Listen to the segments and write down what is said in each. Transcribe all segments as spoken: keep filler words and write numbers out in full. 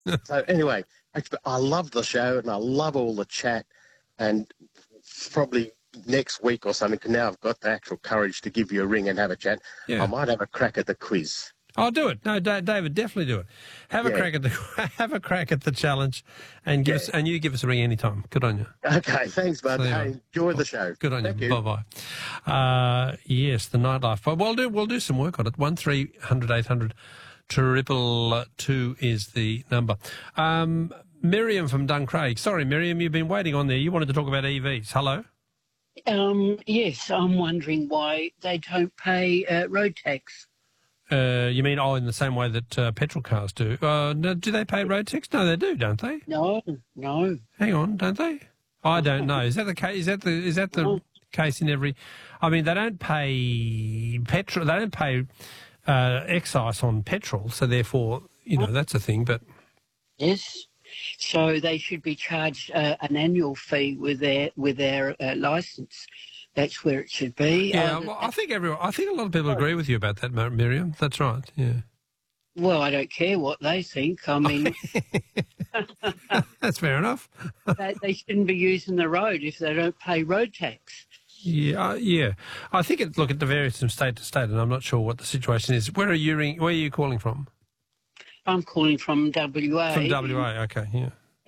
So anyway, I love the show and I love all the chat, and probably next week or something, now I've got the actual courage to give you a ring and have a chat. Yeah. I might have a crack at the quiz. I'll do it. No, D- David, definitely do it. Have Yeah. a crack at the have a crack at the challenge, and give Yeah. us and you give us a ring anytime. Good on you. Okay, thanks, bud. So, Hey, enjoy the show. Good on Thank you. you. Bye bye. Uh, yes, the nightlife. But we'll do we'll do some work on it. One three hundred eight hundred triple two is the number. Um, Miriam from Duncraig. Sorry, Miriam, you've been waiting on there. You wanted to talk about E Vs. Hello. Um, yes, I'm wondering why they don't pay uh, road tax. Uh, you mean, oh, in the same way that uh, petrol cars do? Uh, no, do they pay road tax? No, they do, don't they? No, no. Hang on, don't they? I don't know. Is that the case? Is that the is that the No. case in every? I mean, they don't pay petrol. They don't pay uh, excise on petrol, so therefore, you know, that's a thing. But Yes. So they should be charged uh, an annual fee with their with their uh, licence. That's where it should be. yeah, Uh, well, I think everyone. I think a lot of people agree with you about that, Mar- Miriam. That's right. Yeah, well, I don't care what they think. I mean, that's fair enough. they, they shouldn't be using the road if they don't pay road tax. Yeah, uh, yeah. I think it look at the varies from state to state, and I'm not sure what the situation is. Where are you? Ring, where are you calling from? I'm calling from W A. From W A. Okay, yeah.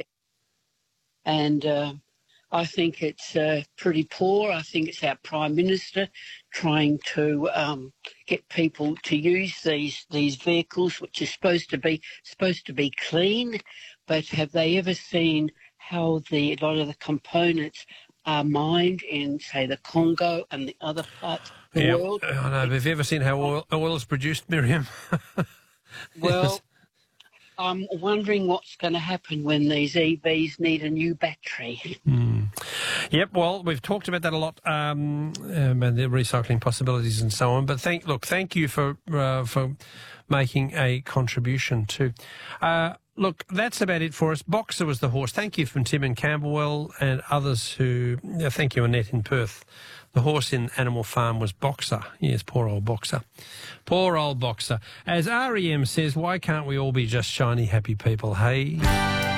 And uh, I think it's uh, pretty poor. I think it's our Prime Minister trying to um, get people to use these these vehicles, which are supposed to be supposed to be clean. But have they ever seen how the a lot of the components are mined in, say, the Congo and the other parts of the Yeah, world? I know. But have you ever seen how oil, oil is produced, Miriam? Well, I'm wondering what's going to happen when these E Vs need a new battery. Mm. Yep. Well, we've talked about that a lot, um, um, and the recycling possibilities and so on. But thank, look, thank you for uh, for making a contribution too. Uh, look, that's about it for us. Boxer was the horse. Thank you from Tim and Camberwell and others who. Uh, thank you, Annette in Perth. The horse in Animal Farm was Boxer. Yes, poor old Boxer. Poor old Boxer. As R E M says, why can't we all be just shiny, happy people, hey?